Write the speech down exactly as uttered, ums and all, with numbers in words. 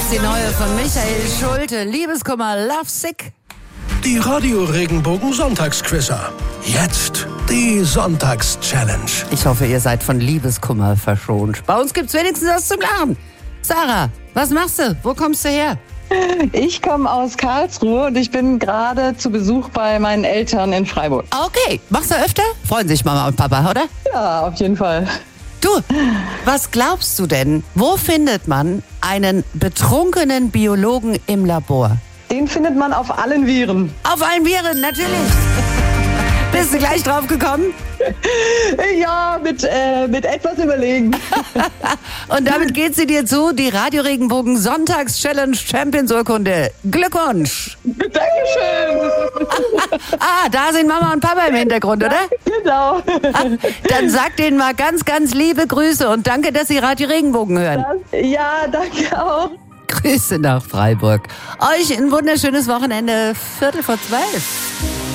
ist die neue von Michael Schulte. Liebeskummer, Love Sick. Die Radio Regenbogen Sonntagsquizzer. Jetzt die Sonntags-Challenge. Ich hoffe, ihr seid von Liebeskummer verschont. Bei uns gibt's wenigstens was zum Lachen. Sarah, was machst du? Wo kommst du her? Ich komme aus Karlsruhe und ich bin gerade zu Besuch bei meinen Eltern in Freiburg. Okay, machst du öfter? Freuen sich Mama und Papa, oder? Ja, auf jeden Fall. Du, was glaubst du denn? Wo findet man einen betrunkenen Biologen im Labor? Den findet man auf allen Viren. Auf allen Viren, natürlich. Bist du gleich drauf gekommen? Ja, mit, äh, mit etwas Überlegen. Und damit geht sie dir zu, die Radio Regenbogen Sonntags-Challenge Champions-Urkunde. Glückwunsch! Dankeschön! Ah, da sind Mama und Papa im Hintergrund, oder? Genau. Dann sag denen mal ganz, ganz liebe Grüße und danke, dass sie Radio Regenbogen hören. Ja, danke auch. Grüße nach Freiburg. Euch ein wunderschönes Wochenende. Viertel vor zwölf.